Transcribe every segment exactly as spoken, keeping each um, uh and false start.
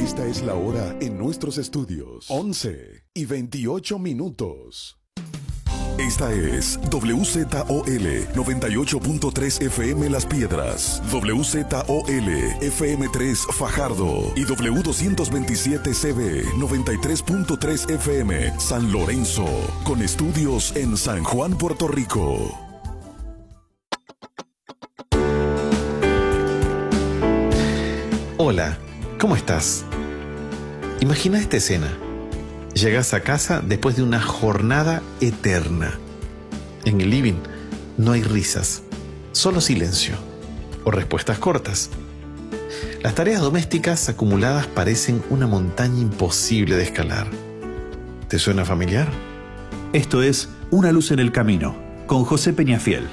Esta es la hora en nuestros estudios. once y veintiocho minutos. Esta es W Z O L noventa y ocho punto tres F M Las Piedras, W Z O L F M tres Fajardo y W doscientos veintisiete C B noventa y tres punto tres F M San Lorenzo, con estudios en San Juan, Puerto Rico. Hola, ¿cómo estás? Imagina esta escena. Llegas a casa después de una jornada eterna. En el living no hay risas, solo silencio o respuestas cortas. Las tareas domésticas acumuladas parecen una montaña imposible de escalar. ¿Te suena familiar? Esto es Una luz en el camino, con José Peñafiel.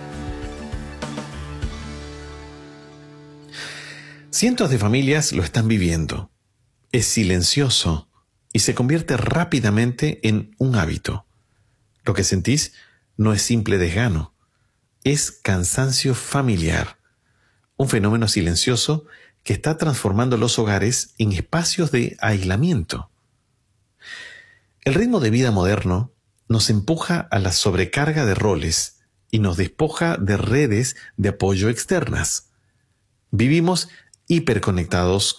Cientos de familias lo están viviendo. Es silencioso y se convierte rápidamente en un hábito. Lo que sentís no es simple desgano, es cansancio familiar, un fenómeno silencioso que está transformando los hogares en espacios de aislamiento. El ritmo de vida moderno nos empuja a la sobrecarga de roles y nos despoja de redes de apoyo externas. Vivimos hiperconectados